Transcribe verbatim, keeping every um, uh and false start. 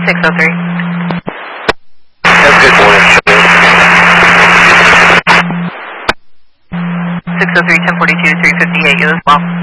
six oh three. Have a good morning, six oh three, ten forty-two, three fifty-eight, you as well.